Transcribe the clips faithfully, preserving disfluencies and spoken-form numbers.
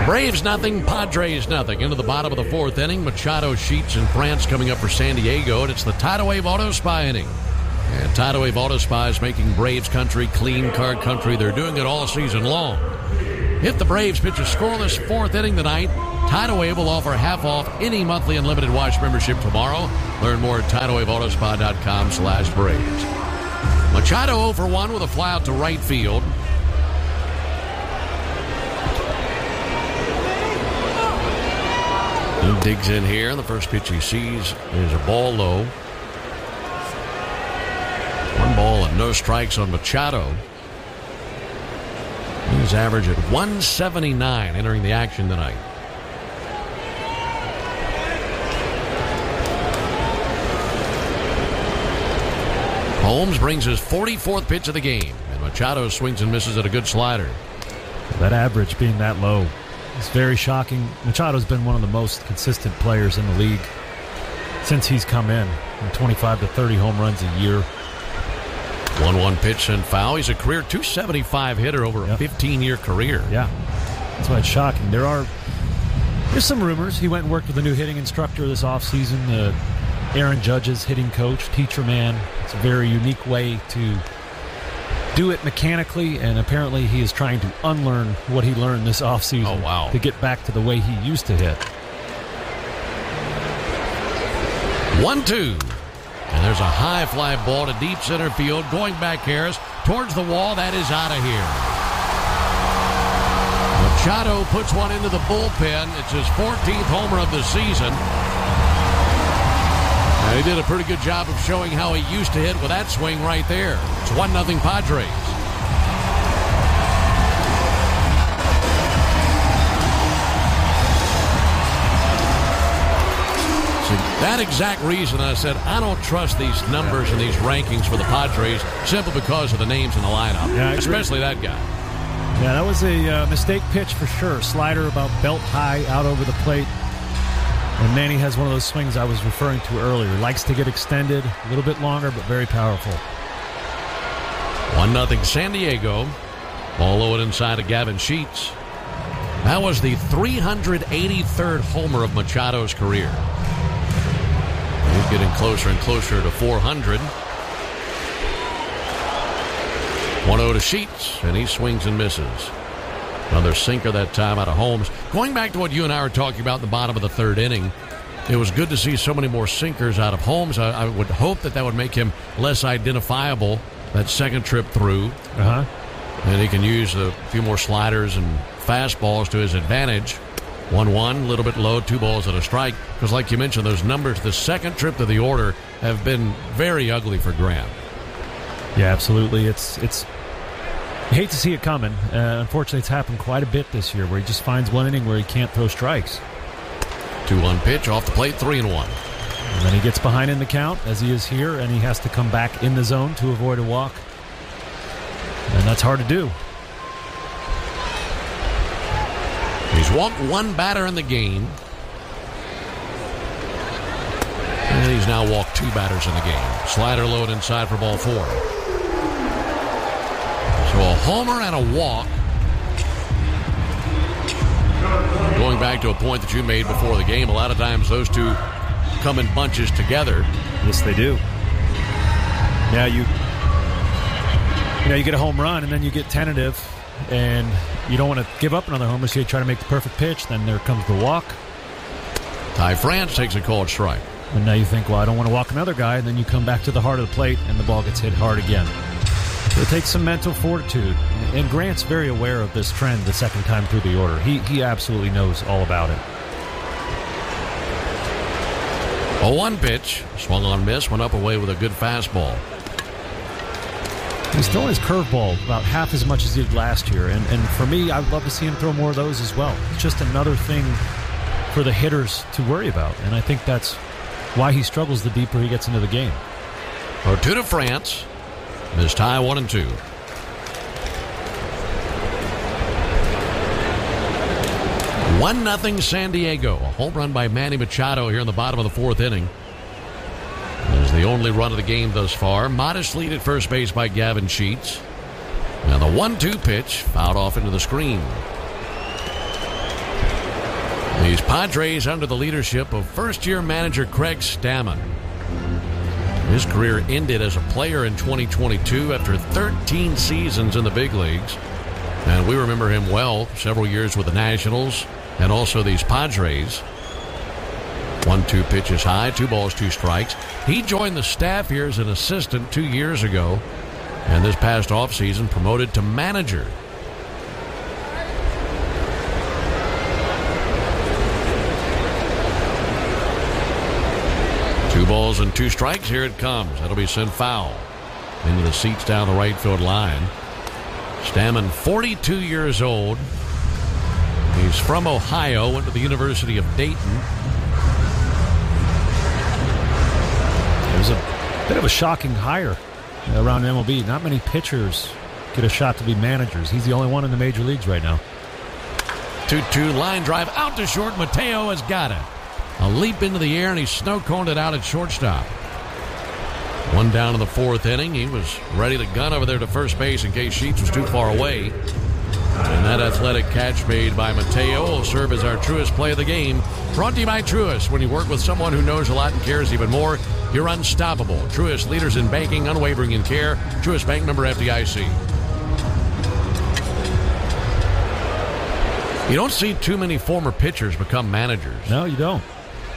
Braves nothing, Padres nothing. Into the bottom of the fourth inning. Machado, Sheets, and France coming up for San Diego, and it's the Tidal Wave Auto Spy inning. And Tidal Wave Auto Spy is making Braves country clean card country. They're doing it all season long. If the Braves pitch a scoreless fourth inning tonight, Tidal Wave will offer half off any monthly unlimited watch membership tomorrow. Learn more at tidal wave auto spy dot com slash Braves. Machado oh for one with a fly out to right field. He digs in here, and the first pitch he sees is a ball low. One ball and no strikes on Machado. He's average at one seventy-nine entering the action tonight. Holmes brings his forty-fourth pitch of the game, and Machado swings and misses at a good slider. That average being that low is very shocking. Machado's been one of the most consistent players in the league since he's come in. twenty-five to thirty home runs a year. one one pitch and foul. He's a career two seventy-five hitter over a yep. fifteen-year career. Yeah, that's why it's shocking. There are there's some rumors. He went and worked with a new hitting instructor this offseason, uh, Aaron Judge's hitting coach, Teacher Man. It's a very unique way to do it mechanically, and apparently he is trying to unlearn what he learned this offseason oh, wow. to get back to the way he used to hit. one two. And there's a high fly ball to deep center field. Going back Harris towards the wall. That is out of here. Machado puts one into the bullpen. It's his fourteenth homer of the season. And he did a pretty good job of showing how he used to hit with that swing right there. It's one nothing Padres. That exact reason I said I don't trust these numbers and these rankings for the Padres simply because of the names in the lineup, yeah, especially that guy. Yeah, that was a uh, mistake pitch for sure. Slider about belt high out over the plate. And Manny has one of those swings I was referring to earlier. Likes to get extended, a little bit longer, but very powerful. one nothing San Diego. Ball low and inside of Gavin Sheets. That was the three hundred eighty-third homer of Machado's career. He's getting closer and closer to four hundred. one oh to Sheets, and he swings and misses. Another sinker that time out of Holmes. Going back to what you and I were talking about in the bottom of the third inning, it was good to see so many more sinkers out of Holmes. I, I would hope that that would make him less identifiable that second trip through. Uh-huh. And he can use a few more sliders and fastballs to his advantage. one one, a little bit low, two balls and a strike. Because like you mentioned, those numbers, the second trip to the order, have been very ugly for Graham. Yeah, absolutely. It's it's. You hate to see it coming. Uh, unfortunately, it's happened quite a bit this year where he just finds one inning where he can't throw strikes. two one pitch, off the plate, three and one. And then he gets behind in the count, as he is here, and he has to come back in the zone to avoid a walk. And that's hard to do. He's walked one batter in the game. And he's now walked two batters in the game. Slider low and inside for ball four. So a homer and a walk. Going back to a point that you made before the game, a lot of times those two come in bunches together. Yes, they do. Yeah, you, you know, you get a home run and then you get tentative, and you don't want to give up another homer, so you try to make the perfect pitch. Then there comes the walk. Ty France takes a called strike. And now you think, well, I don't want to walk another guy, and then you come back to the heart of the plate, and the ball gets hit hard again. So it takes some mental fortitude. And Grant's very aware of this trend the second time through the order. He he absolutely knows all about it. A one pitch, swung on miss, went up away with a good fastball. He's throwing his curveball about half as much as he did last year. And, and for me, I'd love to see him throw more of those as well. It's just another thing for the hitters to worry about. And I think that's why he struggles the deeper he gets into the game. Or two to France. This tie one and two. One nothing San Diego. A home run by Manny Machado here in the bottom of the fourth inning. It is the only run of the game thus far. Modest lead at first base by Gavin Sheets. Now the one two pitch fouled off into the screen. These Padres under the leadership of first-year manager Craig Stammen. His career ended as a player in twenty twenty-two after thirteen seasons in the big leagues. And we remember him well, several years with the Nationals and also these Padres. One two pitches high, two balls, two strikes. He joined the staff here as an assistant two years ago, and this past offseason promoted to manager. Two balls and two strikes. Here it comes. That'll be sent foul into the seats down the right field line. Stammen, forty-two years old. He's from Ohio, went to the University of Dayton. It was a bit of a shocking hire around M L B. Not many pitchers get a shot to be managers. He's the only one in the major leagues right now. two two line drive out to short. Mateo has got it. A leap into the air, and he snow-coned it out at shortstop. One down in the fourth inning. He was ready to gun over there to first base in case Sheets was too far away. And that athletic catch made by Mateo will serve as our Truist play of the game. Brought to you by Truist. When you work with someone who knows a lot and cares even more, you're unstoppable. Truist, leaders in banking, unwavering in care. Truist Bank, member F D I C. You don't see too many former pitchers become managers. No, you don't.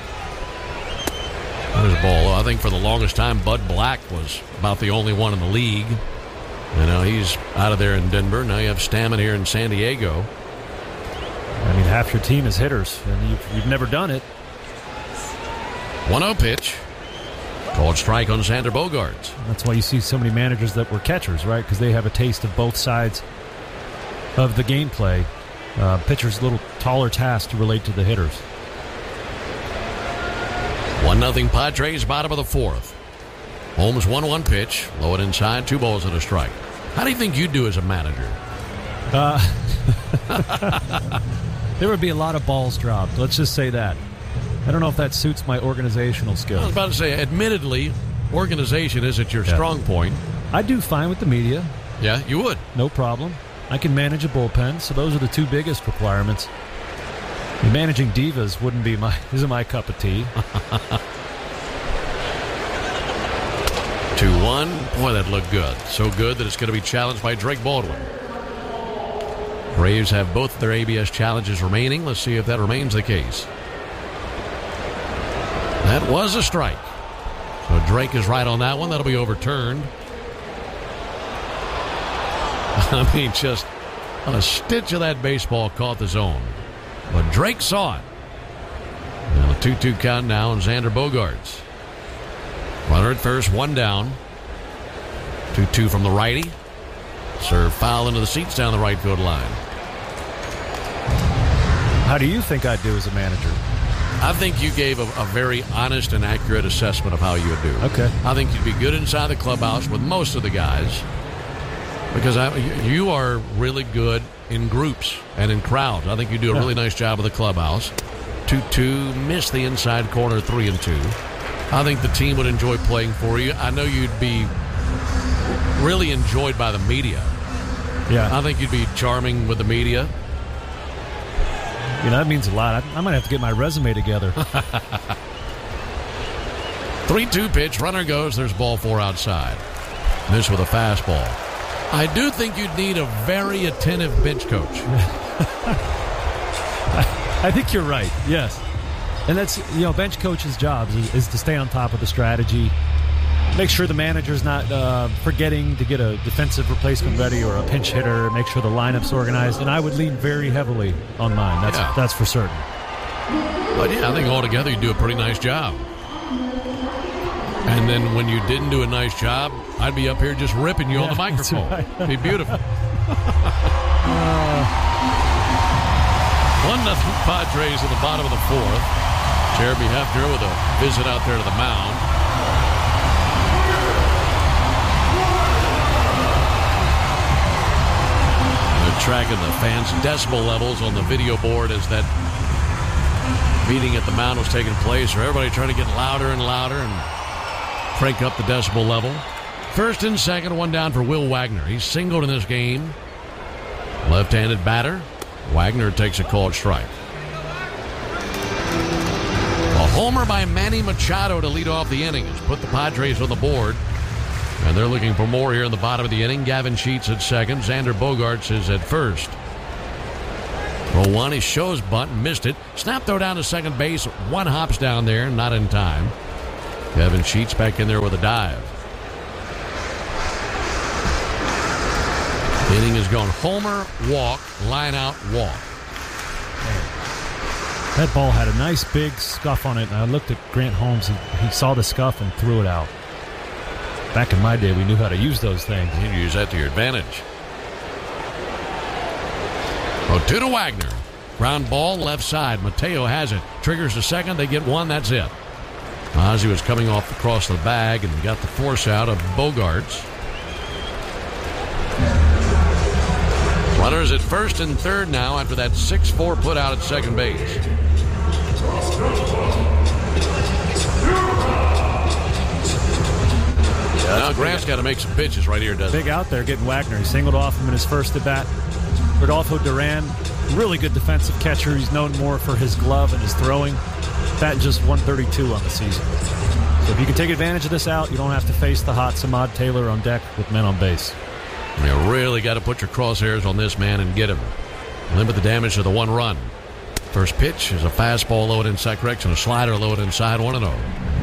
There's a ball. I think for the longest time, Bud Black was about the only one in the league. You know, he's out of there in Denver. Now you have Stammen here in San Diego. I mean, half your team is hitters, and you've, you've never done it. one oh pitch. Called strike on Xander Bogaerts. That's why you see so many managers that were catchers, right? Because they have a taste of both sides of the gameplay. Uh, pitcher's a little taller task to relate to the hitters. one nothing Padres, bottom of the fourth. Holmes one one pitch, low and inside, two balls and a strike. How do you think you'd do as a manager? Uh, there would be a lot of balls dropped. Let's just say that. I don't know if that suits my organizational skills. I was about to say, admittedly, organization isn't your yeah. strong point. I do fine with the media. Yeah, you would. No problem. I can manage a bullpen, so those are the two biggest requirements. Managing divas wouldn't be my isn't my cup of tea. two one. Boy, that looked good. So good that it's going to be challenged by Drake Baldwin. Braves have both their A B S challenges remaining. Let's see if that remains the case. That was a strike. So Drake is right on that one. That'll be overturned. I mean, just a stitch of that baseball caught the zone. But Drake saw it. Now a two two count now on Xander Bogaerts. Runner at first, one down. two two from the righty. Serve foul into the seats down the right field line. How do you think I'd do as a manager? I think you gave a, a very honest and accurate assessment of how you would do. Okay. I think you'd be good inside the clubhouse with most of the guys. Because I, you are really good in groups and in crowds. I think you do a really nice job of the clubhouse. two two, missed the inside corner, three and two. I think the team would enjoy playing for you. I know you'd be really enjoyed by the media. Yeah. I think you'd be charming with the media. You know, that means a lot. I, I might have to get my resume together. three two pitch, runner goes, there's ball four outside. Miss with a fastball. I do think you'd need a very attentive bench coach. I, I think you're right, yes. And that's, you know, bench coach's job is, is to stay on top of the strategy, make sure the manager's not uh, forgetting to get a defensive replacement ready or a pinch hitter, make sure the lineup's organized. And I would lean very heavily on mine. That's, yeah. that's for certain. But, yeah, I think altogether you do a pretty nice job. And then when you didn't do a nice job, I'd be up here just ripping you yeah, on the microphone. Right. It'd be beautiful. uh, One nothing Padres in the bottom of the fourth. Jeremy Hefner with a visit out there to the mound. They're tracking the fans' decibel levels on the video board as that meeting at the mound was taking place. Or everybody trying to get louder and louder and crank up the decibel level. First and second, one down for Will Wagner. He's singled in this game. Left-handed batter. Wagner takes a called strike. homer by Manny Machado to lead off the inning has put the Padres on the board. And they're looking for more here in the bottom of the inning. Gavin Sheets at second. Xander Bogaerts is at first. Well, one, he shows bunt, missed it. Snap throw down to second base. One hops down there, not in time. Gavin Sheets back in there with a dive. The inning is going homer, walk, line out, walk. That ball had a nice big scuff on it, and I looked at Grant Holmes. He, he saw the scuff and threw it out. Back in my day, we knew how to use those things. You use that to your advantage. Oh, two to Wagner. Ground ball, left side. Mateo has it. Triggers the second. They get one. That's it. Ozzie was coming off across the bag and got the force out of Bogaerts. Runners at first and third now after that six four put out at second base. Now Grant's got to make some pitches right here, doesn't he? Big out there getting Wagner. He singled off him in his first at bat. Rodolfo Duran, really good defensive catcher. He's known more for his glove and his throwing. Batting just one thirty-two on the season. So if you can take advantage of this out, you don't have to face the hot Samad Taylor on deck with men on base. You really got to put your crosshairs on this man and get him. Limit the damage to the one run. First pitch is a fastball low inside correction, a slider low inside, one and oh.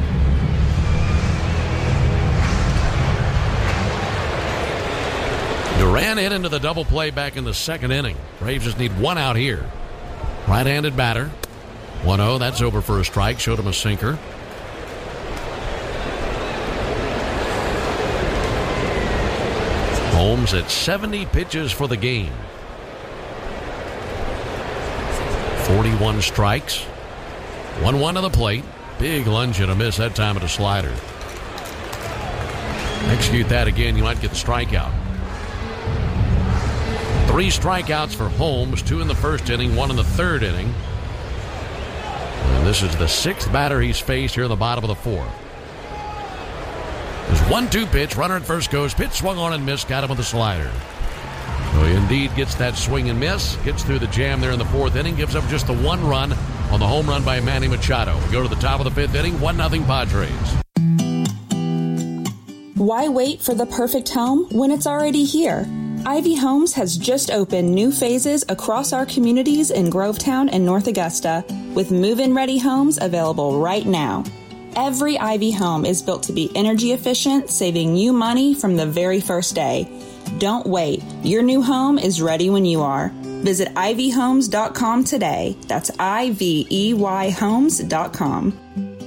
Duran hit into the double play back in the second inning. Braves just need one out here. Right-handed batter. one oh, that's over for a strike. Showed him a sinker. Holmes at seventy pitches for the game. forty-one strikes. one one to the plate. Big lunge and a miss that time at a slider. Execute that again, you might get the strikeout. Three strikeouts for Holmes, two in the first inning, one in the third inning. And this is the sixth batter he's faced here in the bottom of the fourth. There's one two pitch, runner at first goes, pitch swung on and missed, got him with a slider. So he indeed gets that swing and miss, gets through the jam there in the fourth inning, gives up just the one run on the home run by Manny Machado. We go to the top of the fifth inning, one nothing Padres. Why wait for the perfect home when it's already here? Ivy Homes has just opened new phases across our communities in Grovetown and North Augusta, with move-in ready homes available right now. Every Ivy home is built to be energy efficient, saving you money from the very first day. Don't wait. Your new home is ready when you are. Visit ivy homes dot com today. That's I V E Y homes dot com.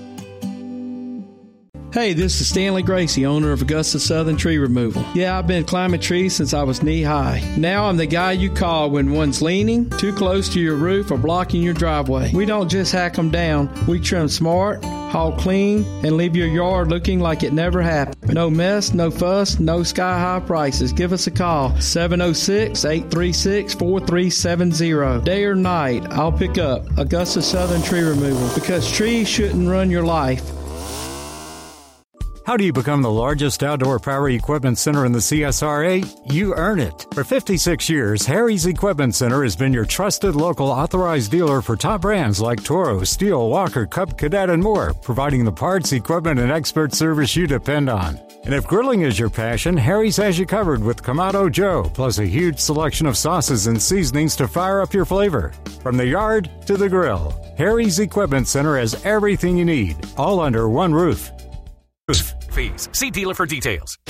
Hey, this is Stanley Gracie, owner of Augusta Southern Tree Removal. Yeah, I've been climbing trees since I was knee-high. Now I'm the guy you call when one's leaning, too close to your roof, or blocking your driveway. We don't just hack them down. We trim smart, haul clean, and leave your yard looking like it never happened. No mess, no fuss, no sky-high prices. Give us a call, seven oh six, eight three six, four three seven zero. Day or night, I'll pick up Augusta Southern Tree Removal, because trees shouldn't run your life. How do you become the largest outdoor power equipment center in the C S R A? You earn it. For fifty-six years, Harry's Equipment Center has been your trusted local authorized dealer for top brands like Toro, Steel, Walker, Cub, Cadet, and more, providing the parts, equipment, and expert service you depend on. And if grilling is your passion, Harry's has you covered with Kamado Joe, plus a huge selection of sauces and seasonings to fire up your flavor. From the yard to the grill, Harry's Equipment Center has everything you need, all under one roof. Fees. See dealer for details.